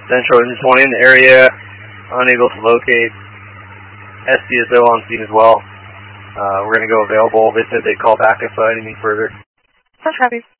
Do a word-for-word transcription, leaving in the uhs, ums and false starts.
Central Engine twenty in the area, unable to locate. S C S O on scene as well. Uh, we're going to go available. They said they'd call back if uh, anything further. Copy.